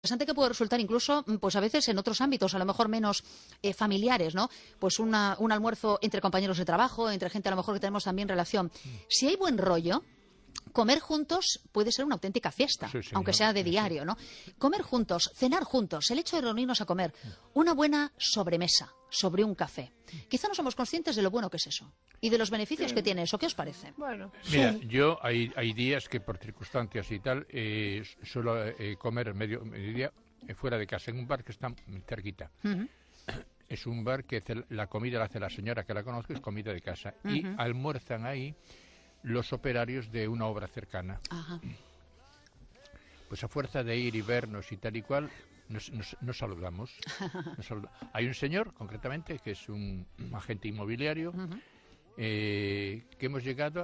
interesante que puede resultar incluso, pues a veces en otros ámbitos, a lo mejor menos familiares, ¿no? Pues un almuerzo entre compañeros de trabajo, entre gente a lo mejor que tenemos también relación. Si hay buen rollo, comer juntos puede ser una auténtica fiesta, aunque sea de diario, ¿no? Comer juntos, cenar juntos, el hecho de reunirnos a comer, una buena sobremesa sobre un café. Quizá no somos conscientes de lo bueno que es eso y de los beneficios que tiene eso. ¿Qué os parece? Bueno, mira, yo hay días que por circunstancias y tal suelo comer mediodía fuera de casa en un bar que está cerquita. Es un bar que la comida la hace la señora que la conozco, es comida de casa. Y almuerzan ahí los operarios de una obra cercana. Pues a fuerza de ir y vernos y tal y cual, nos saludamos. Hay un señor, concretamente, que es un agente inmobiliario, que hemos llegado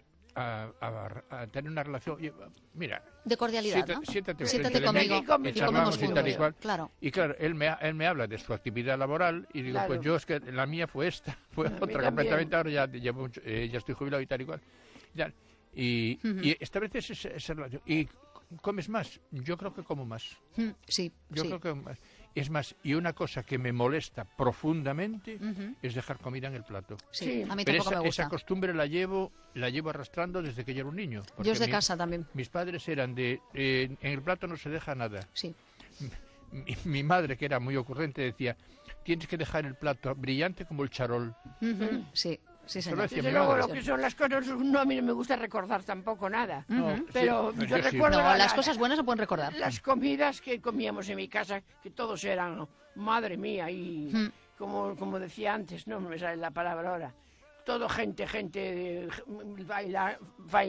a tener una relación. Oye, mira, de cordialidad, ¿no? Siéntate conmigo y comemos y tal y cual. Claro. Y claro, él me habla de su actividad laboral y digo, pues yo es que la mía fue esta, fue otra completamente. Ahora ya estoy jubilado y tal y cual. Y estableces esa relación. Y comes más. Yo creo que como más. Sí. Yo creo que más. Es más, y una cosa que me molesta profundamente es dejar comida en el plato. Sí, a mí pero tampoco me gusta. Esa costumbre la llevo arrastrando desde que yo era un niño. Yo es de casa también. Mis padres eran en el plato no se deja nada. Sí. Mi madre, que era muy ocurrente, decía, tienes que dejar el plato brillante como el charol. Sí. Sí, señor. Desde luego, lo que son las cosas, a mí no me gusta recordar tampoco nada. Pero sí, yo recuerdo... No, las cosas buenas se pueden recordar. Las comidas que comíamos en mi casa, que todos eran, madre mía, y como decía antes, no me sale la palabra ahora, todo gente, bailar.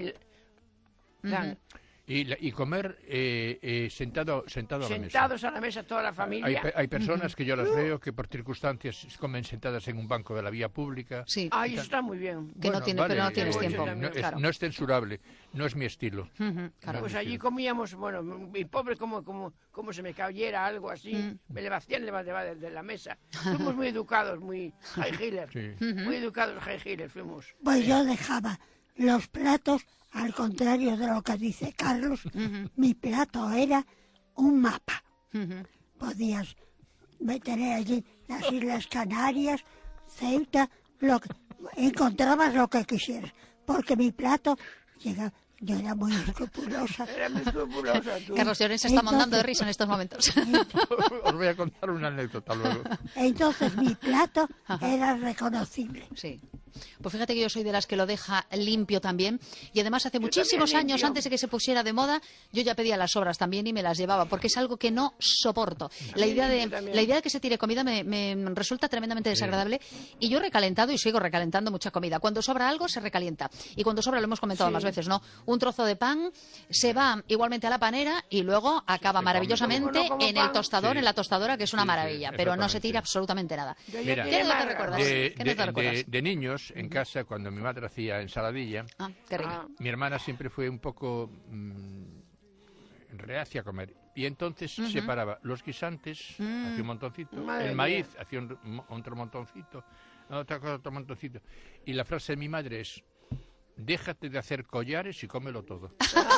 Y comer sentados a la mesa toda la familia. Hay personas que yo las veo que por circunstancias comen sentadas en un banco de la vía pública. Sí. Eso está muy bien. Que bueno, pero no tienes tiempo. No es censurable, no es mi estilo. Claro. Pues allí comíamos, bueno, mi pobre como se me cayera algo así, me levantaba de la mesa. Fuimos muy educados, muy high heelers. Muy educados high heelers fuimos. Pues yo dejaba los platos, al contrario de lo que dice Carlos, mi plato era un mapa. Podías tener allí las Islas Canarias, Ceuta, encontrabas lo que quisieras, porque mi plato llegaba. Yo era muy escrupulosa. Carlos Llorens se está montando de risa en estos momentos. Os voy a contar una anécdota luego. Entonces mi plato era reconocible. Sí. Pues fíjate que yo soy de las que lo deja limpio también. Y además hace muchísimos años, antes de que se pusiera de moda, yo ya pedía las sobras también y me las llevaba, porque es algo que no soporto. La idea de que se tire comida me resulta tremendamente desagradable. Y yo he recalentado y sigo recalentando mucha comida. Cuando sobra algo, se recalienta. Y cuando sobra, lo hemos comentado más veces, ¿no? Un trozo de pan se va igualmente a la panera y luego acaba maravillosamente en el tostador, en la tostadora, que es una maravilla. Pero no se tira absolutamente nada. Mira, ¿Qué no te recuerdas? De niños, en casa, cuando mi madre hacía ensaladilla, mi hermana siempre fue un poco reacia a comer. Y entonces separaba los guisantes, hacía un montoncito, el maíz, hacía otro montoncito, otro montoncito. Y la frase de mi madre es: déjate de hacer collares y cómelo todo.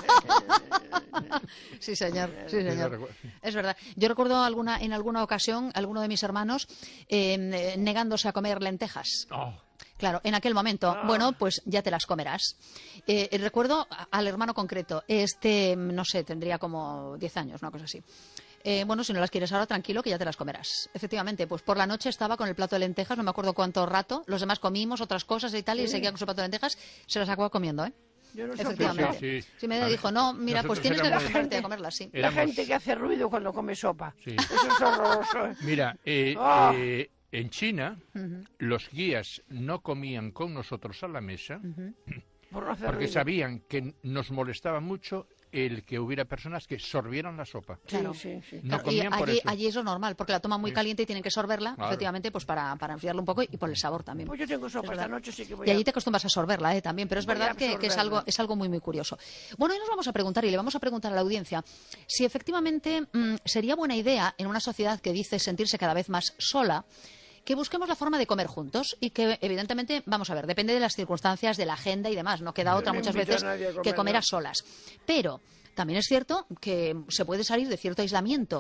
Sí, señor. Es verdad. Yo recuerdo en alguna ocasión, alguno de mis hermanos negándose a comer lentejas. Claro, en aquel momento, bueno, pues ya te las comerás. Recuerdo al hermano concreto, no sé, tendría como 10 años, una cosa así. Bueno, si no las quieres ahora, tranquilo, que ya te las comerás. Efectivamente, pues por la noche estaba con el plato de lentejas, no me acuerdo cuánto rato, los demás comimos otras cosas y tal, y seguía con su plato de lentejas, se las acababa comiendo, ¿eh? Yo no efectivamente. Sí, me dijo, no, mira, pues tienes que acostumbrarte a comerlas, sí. La gente que hace ruido cuando come sopa. Sí. Eso es horroroso. Mira, en China, los guías no comían con nosotros a la mesa porque sabían que nos molestaba mucho el que hubiera personas que sorbieran la sopa. Claro. No comían por eso. Allí eso es normal, porque la toman muy caliente y tienen que sorberla, efectivamente, pues para enfriarla un poco y por el sabor también. Pues yo tengo sopa esta noche, sí que voy Y allí te acostumbras a sorberla, también, pero es verdad que es algo muy, muy curioso. Bueno, hoy nos vamos a preguntar, y le vamos a preguntar a la audiencia, si efectivamente sería buena idea, en una sociedad que dice sentirse cada vez más sola, que busquemos la forma de comer juntos y que, evidentemente, vamos a ver, depende de las circunstancias, de la agenda y demás. No queda otra muchas veces que comer a solas. Pero También es cierto que se puede salir de cierto aislamiento